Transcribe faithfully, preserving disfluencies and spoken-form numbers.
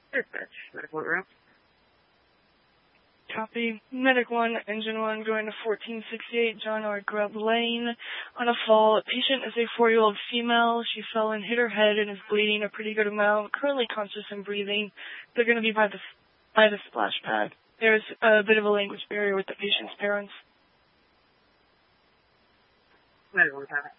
Dispatch, medical room. Copy. Medic one, Engine one, going to fourteen sixty-eight John R. Grubb Lane. On a fall, patient is a four-year-old female. She fell and hit her head and is bleeding a pretty good amount. Currently conscious and breathing. They're going to be by the by the splash pad. There's a bit of a language barrier with the patient's parents. Medical,